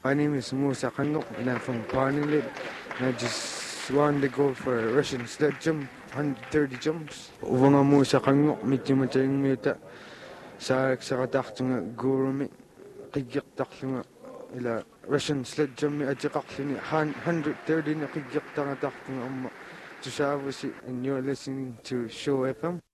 My name is Musa Khanok and I'm from Parnelid. And I just won the gold for a Russian sled jump, 130 jumps. Uvanga Musa Khanok, mitchimachang mita. Sa katachtunga guru mi. Kigyak taktunga ila Russian sled jump mi ajakaklini 130 na kigyak taktunga amma. To Shavusi, and you're listening to Show FM.